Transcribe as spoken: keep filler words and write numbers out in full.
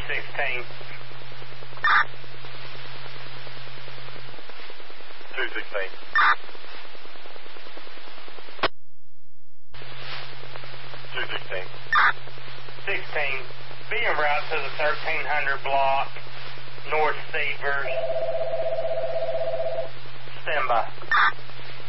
sixteen. two sixteen. two sixteen. sixteen. Be en route to the thirteen hundred block, North Severs. Stand by.